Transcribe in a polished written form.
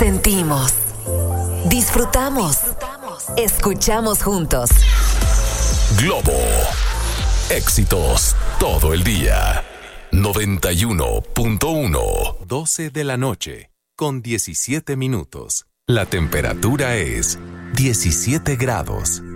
Sentimos, disfrutamos, escuchamos juntos. Globo. Éxitos todo el día. 91.1. 12 de la noche, con 17 minutos. La temperatura es 17 grados.